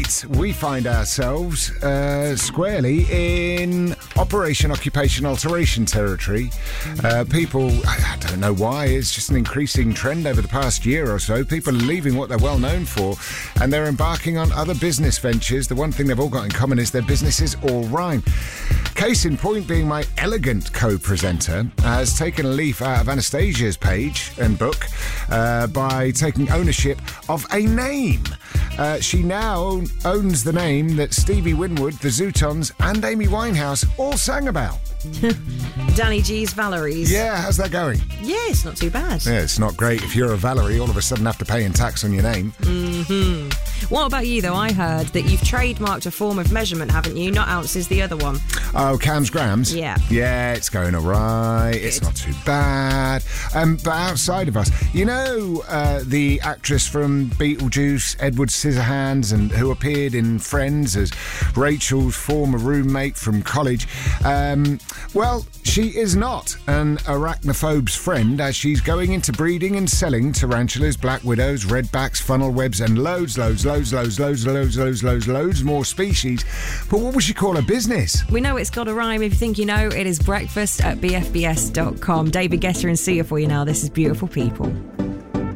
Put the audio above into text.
tonight, we find ourselves squarely in Operation Occupation Alteration territory. People, I don't know why, it's just an increasing trend over the past year or so. People are leaving what they're well known for and they're embarking on other business ventures. The one thing they've all got in common is their businesses all rhyme. Case in point being my elegant co-presenter has taken a leaf out of Anastasia's page and book by taking ownership of a name. She now owns the name that Stevie Winwood, the Zootons and Amy Winehouse all sang about. Danny G's Valerie's. Yeah, how's that going? Yeah, it's not too bad. Yeah, it's not great if you're a Valerie, all of a sudden have to pay in tax on your name. What about you, though? I heard that you've trademarked a form of measurement, haven't you? Not ounces, the other one. Oh, Cam's Grams? Yeah. Yeah, it's going all right. Good. It's not too bad. But outside of us, you know the actress from Beetlejuice, Edward Scissorhands, and who appeared in Friends as Rachel's former roommate from college? Well, she is not an arachnophobe's friend, as she's going into breeding and selling tarantulas, black widows, redbacks, funnel webs, and loads more species. But what would she call her business? We know it's got a rhyme. If you think you know, it is breakfast at bfbs.com. David Guetta and Sia for you now. This is Beautiful People.